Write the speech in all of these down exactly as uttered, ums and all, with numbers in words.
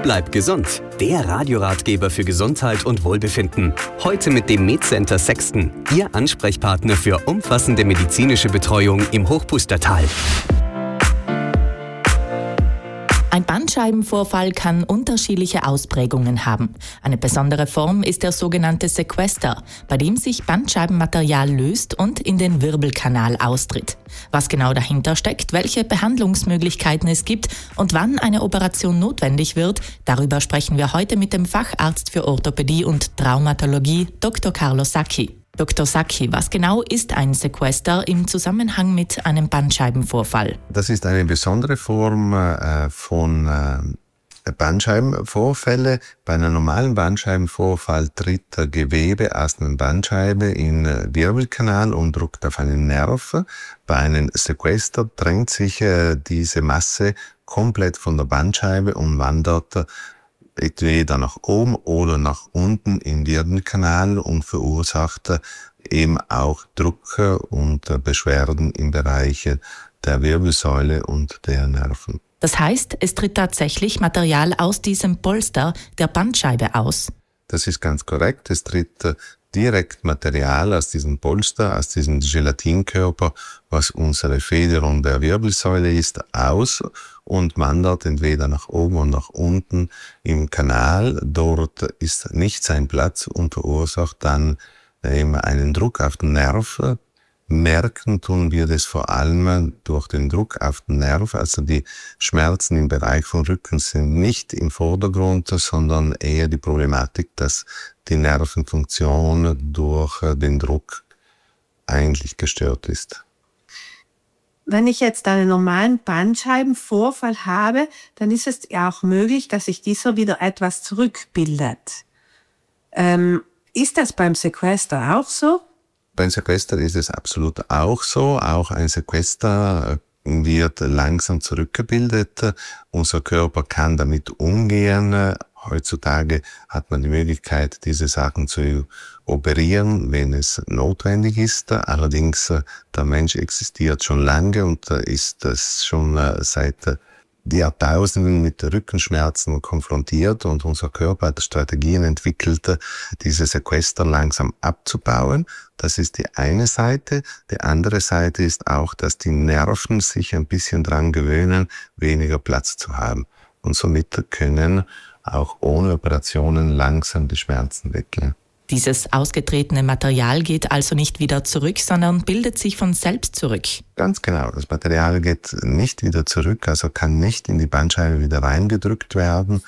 Bleib gesund. Der Radioratgeber für Gesundheit und Wohlbefinden. Heute mit dem MedCenter Sexton. Ihr Ansprechpartner für umfassende medizinische Betreuung im Hochpustertal. Ein Bandscheibenvorfall kann unterschiedliche Ausprägungen haben. Eine besondere Form ist der sogenannte Sequester, bei dem sich Bandscheibenmaterial löst und in den Wirbelkanal austritt. Was genau dahinter steckt, welche Behandlungsmöglichkeiten es gibt und wann eine Operation notwendig wird, darüber sprechen wir heute mit dem Facharzt für Orthopädie und Traumatologie, Doktor Carlos Sacchi. Doktor Sacchi, was genau ist ein Sequester im Zusammenhang mit einem Bandscheibenvorfall? Das ist eine besondere Form äh, von äh, Bandscheibenvorfällen. Bei einem normalen Bandscheibenvorfall tritt das Gewebe aus einer Bandscheibe in den Wirbelkanal und drückt auf einen Nerv. Bei einem Sequester drängt sich äh, diese Masse komplett von der Bandscheibe und wandert entweder nach oben oder nach unten im Wirbelkanal und verursacht eben auch Druck und Beschwerden im Bereich der Wirbelsäule und der Nerven. Das heißt, es tritt tatsächlich Material aus diesem Polster der Bandscheibe aus? Das ist ganz korrekt. Es tritt direkt Material aus diesem Polster, aus diesem Gelatinkörper, was unsere Federung der Wirbelsäule ist, aus und wandert entweder nach oben oder nach unten im Kanal. Dort ist nicht sein Platz und verursacht dann eben einen Druck auf den Nerv. Merken tun wir das vor allem durch den Druck auf den Nerv. Also die Schmerzen im Bereich vom Rücken sind nicht im Vordergrund, sondern eher die Problematik, dass die Nervenfunktion durch den Druck eigentlich gestört ist. Wenn ich jetzt einen normalen Bandscheibenvorfall habe, dann ist es ja auch möglich, dass sich dieser wieder etwas zurückbildet. Ähm, ist das beim Sequester auch so? Beim Sequester ist es absolut auch so. Auch ein Sequester wird langsam zurückgebildet. Unser Körper kann damit umgehen. Heutzutage hat man die Möglichkeit, diese Sachen zu operieren, wenn es notwendig ist. Allerdings, der Mensch existiert schon lange und ist es schon seit Jahrtausenden mit Rückenschmerzen konfrontiert und unser Körper hat Strategien entwickelt, diese Sequester langsam abzubauen. Das ist die eine Seite. Die andere Seite ist auch, dass die Nerven sich ein bisschen dran gewöhnen, weniger Platz zu haben. Und somit können auch ohne Operationen langsam die Schmerzen weggehen. Dieses ausgetretene Material geht also nicht wieder zurück, sondern bildet sich von selbst zurück. Ganz genau. Das Material geht nicht wieder zurück, also kann nicht in die Bandscheibe wieder reingedrückt werden,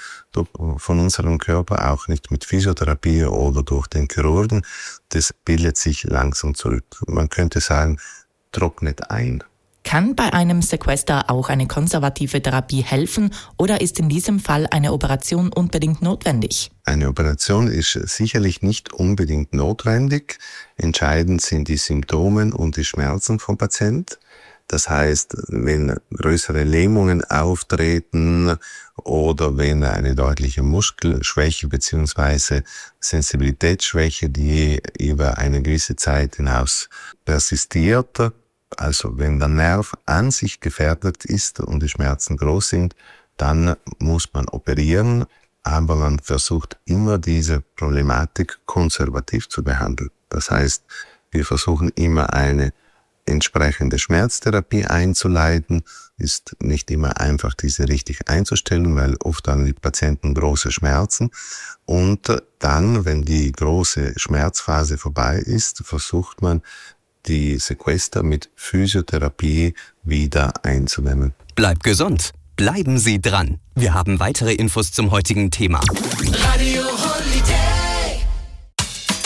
von unserem Körper, auch nicht mit Physiotherapie oder durch den Chirurgen. Das bildet sich langsam zurück. Man könnte sagen, trocknet ein. Kann bei einem Sequester auch eine konservative Therapie helfen oder ist in diesem Fall eine Operation unbedingt notwendig? Eine Operation ist sicherlich nicht unbedingt notwendig. Entscheidend sind die Symptome und die Schmerzen vom Patienten. Das heißt, wenn größere Lähmungen auftreten oder wenn eine deutliche Muskelschwäche bzw. Sensibilitätsschwäche, die über eine gewisse Zeit hinaus persistiert, also wenn der Nerv an sich gefährdet ist und die Schmerzen groß sind, dann muss man operieren, aber man versucht immer diese Problematik konservativ zu behandeln. Das heißt, wir versuchen immer eine entsprechende Schmerztherapie einzuleiten. Ist nicht immer einfach, diese richtig einzustellen, weil oft haben die Patienten große Schmerzen. Und dann, wenn die große Schmerzphase vorbei ist, versucht man, die Sequester mit Physiotherapie wieder einzudämmen. Bleibt gesund. Bleiben Sie dran. Wir haben weitere Infos zum heutigen Thema. Radio